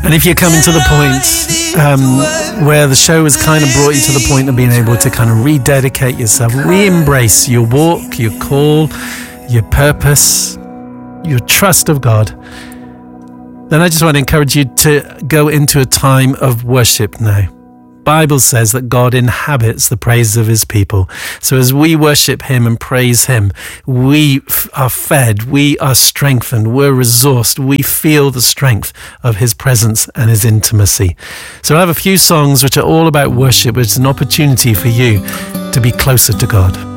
And if you're coming to the point where the show has kind of brought you to the point of being able to kind of rededicate yourself, re-embrace your walk, your call, your purpose, your trust of God, then I just want to encourage you to go into a time of worship now. Bible says that God inhabits the praises of his people. So as we worship him and praise him, we are fed, we are strengthened, we're resourced, we feel the strength of his presence and his intimacy. So I have a few songs which are all about worship, which is an opportunity for you to be closer to God.